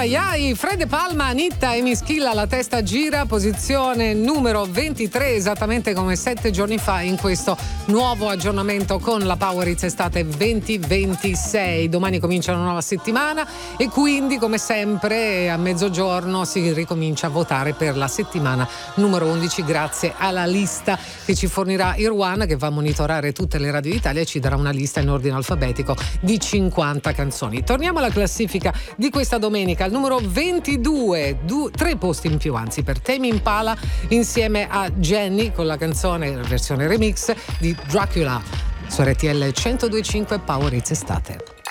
ai ai, Fred De Palma, Anitta e Mischilla, la testa gira, posizione numero 23, esattamente come 7 giorni fa in questo nuovo aggiornamento con la Power Hits Estate 2026. Domani comincia una nuova settimana e quindi, come sempre, a mezzogiorno si ricomincia a votare per la settimana numero 11 grazie alla lista che ci fornirà Irwan, che va a monitorare tutte le radio d'Italia e ci darà una lista in ordine alfabetico di 50 canzoni. Torniamo alla classifica di questa domenica, al numero 22, 3 posti in più, anzi, per Tame Impala insieme a Jenny con la canzone, versione remix di Dracula su RTL 102.5 Power Hits Estate.